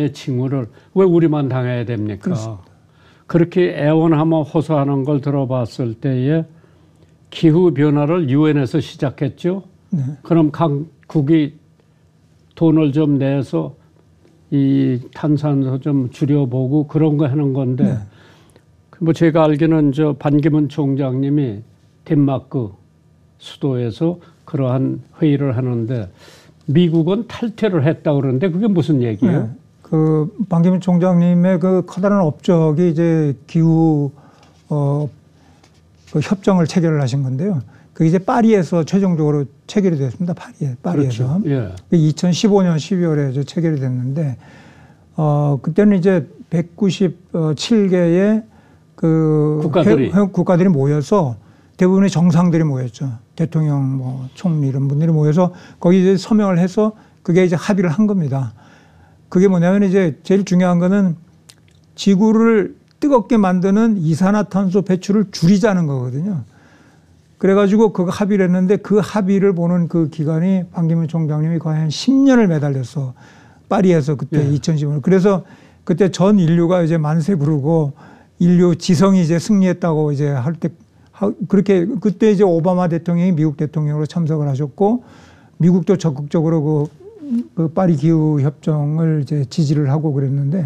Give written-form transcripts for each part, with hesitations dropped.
변화의 징후를 왜 우리만 당해야 됩니까? 그렇습니다. 그렇게 애원하며 호소하는 걸 들어봤을 때에 기후 변화를 유엔에서 시작했죠. 네. 그럼 각국이 돈을 좀 내서 이 탄산소 좀 줄여보고 그런 거 하는 건데, 네. 뭐 제가 알기는 저 반기문 총장님이 덴마크 수도에서 그러한 회의를 하는데 미국은 탈퇴를 했다 그러는데 그게 무슨 얘기예요? 네. 그 반기문 총장님의 그 커다란 업적이 이제 기후 그 협정을 체결을 하신 건데요. 그 이제 파리에서 최종적으로 체결이 됐습니다. 파리에서. 그렇죠. 예. 2015년 12월에 체결이 됐는데 그때는 이제 197개의 그 국가들이 모여서 대부분의 정상들이 모였죠. 대통령, 뭐 총리 이런 분들이 모여서 거기 이제 서명을 해서 그게 이제 합의를 한 겁니다. 그게 뭐냐면 이제 제일 중요한 거는 지구를 뜨겁게 만드는 이산화탄소 배출을 줄이자는 거거든요. 그래가지고 그거 합의를 했는데 그 합의를 보는 그 기간이 반기문 총장님이 거의 한 10년을 매달렸어. 파리에서 그때 2015년. 그래서 그때 전 인류가 이제 만세 부르고 인류 지성이 이제 승리했다고 이제 할 때 그렇게 그때 이제 오바마 대통령이 미국 대통령으로 참석을 하셨고 미국도 적극적으로 그 파리 기후 협정을 이제 지지를 하고 그랬는데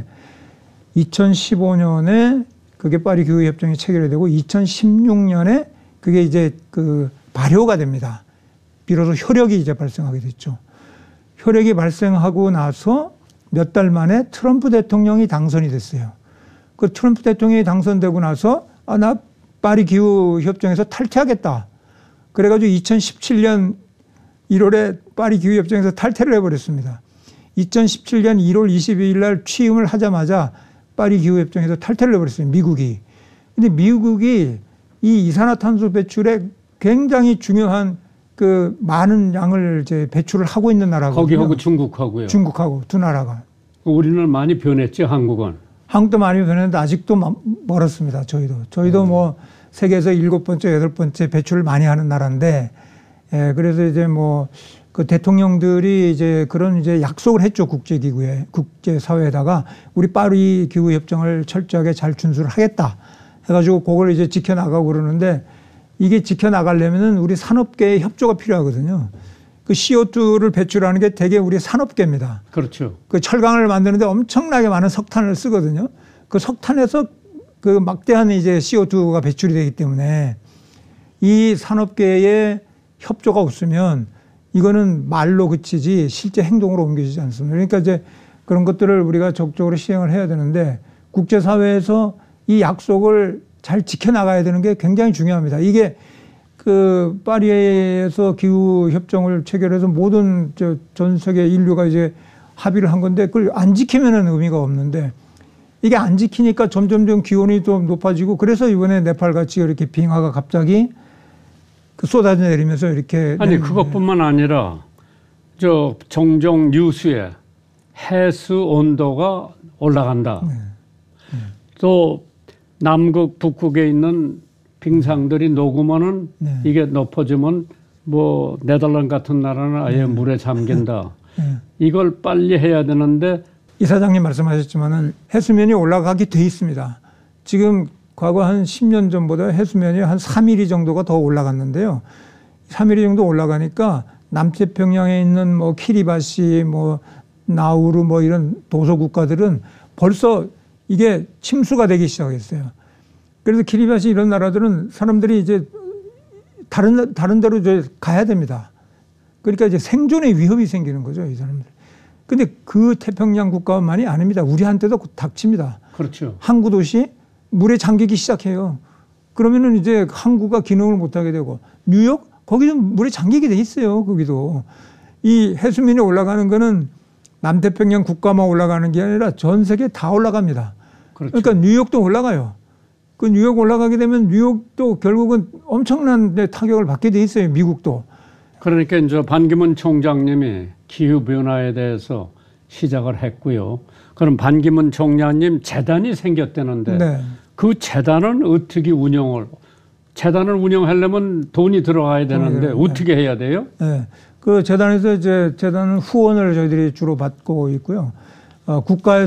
2015년에 그게 파리 기후 협정이 체결이 되고 2016년에 그게 이제 그 발효가 됩니다. 비로소 효력이 이제 발생하게 됐죠. 효력이 발생하고 나서 몇 달 만에 트럼프 대통령이 당선이 됐어요. 그 트럼프 대통령이 당선되고 나서 나 파리 기후 협정에서 탈퇴하겠다. 그래가지고 2017년 1월에 파리 기후 협정에서 탈퇴를 해버렸습니다. 2017년 1월 22일 날 취임을 하자마자 파리 기후 협정에서 탈퇴를 해버렸어요. 미국이. 근데 미국이 이 이산화탄소 배출에 굉장히 중요한 그 많은 양을 이제 배출을 하고 있는 나라거든요. 거기하고 중국하고요. 중국하고 두 나라가. 우리는 많이 변했죠, 한국은. 한국도 많이 변했는데 아직도 멀었습니다. 저희도 뭐 세계에서 7번째, 8번째 배출을 많이 하는 나라인데, 그래서 이제 뭐 그 대통령들이 이제 그런 이제 약속을 했죠. 국제사회에다가 우리 파리 기후 협정을 철저하게 잘 준수를 하겠다. 해가지고 그걸 이제 지켜나가고 그러는데 이게 지켜나가려면은 우리 산업계의 협조가 필요하거든요. 그 CO2를 배출하는 게 되게 우리 산업계입니다. 그렇죠. 그 철강을 만드는데 엄청나게 많은 석탄을 쓰거든요. 그 석탄에서 그 막대한 이제 CO2가 배출이 되기 때문에 이 산업계의 협조가 없으면 이거는 말로 그치지 실제 행동으로 옮겨지지 않습니다. 그러니까 이제 그런 것들을 우리가 적극적으로 시행을 해야 되는데 국제사회에서 이 약속을 잘 지켜나가야 되는 게 굉장히 중요합니다. 이게 그 파리에서 기후 협정을 체결해서 모든 전 세계 인류가 이제 합의를 한 건데 그걸 안 지키면은 의미가 없는데 이게 안 지키니까 점점 기온이 좀 높아지고 그래서 이번에 네팔 같이 이렇게 빙하가 갑자기 그 쏟아져 내리면서 이렇게 아니 그것뿐만 아니라 저 종종 뉴스에 해수 온도가 올라간다. 또 남극 북극에 있는 빙상들이 녹으면은 이게 높아지면 뭐 네덜란드 같은 나라는 아예 물에 잠긴다. 이걸 빨리 해야 되는데 이사장님 말씀하셨지만은 해수면이 올라가게 돼 있습니다. 지금 과거 한 10년 전보다 해수면이 한 3mm 정도가 더 올라갔는데요. 3mm 정도 올라가니까 남태평양에 있는 뭐 키리바시, 뭐 나우루 뭐 이런 도서 국가들은 벌써 이게 침수가 되기 시작했어요. 그래서 키리바시 이런 나라들은 사람들이 이제 다른 데로 이제 가야 됩니다. 그러니까 이제 생존의 위협이 생기는 거죠, 이 사람들. 근데 그 태평양 국가만이 아닙니다. 우리한테도 닥칩니다. 그렇죠. 항구 도시 물에 잠기기 시작해요. 그러면은 이제 항구가 기능을 못하게 되고 뉴욕 거기도 물에 잠기게 돼 있어요. 거기도 이 해수면이 올라가는 거는 남태평양 국가만 올라가는 게 아니라 전 세계 다 올라갑니다. 그렇죠. 그러니까 뉴욕도 올라가요. 그 뉴욕 올라가게 되면 뉴욕도 결국은 엄청난 타격을 받게 돼 있어요. 미국도. 그러니까 이제 반기문 총장님이 기후 변화에 대해서 시작을 했고요. 그럼 반기문 총장님 재단이 생겼다는데 네. 그 재단은 어떻게 재단을 운영하려면 돈이 들어가야 되는데 어떻게 해야 돼요? 네. 그 재단에서 이제 재단은 후원을 저희들이 주로 받고 있고요. 국가에서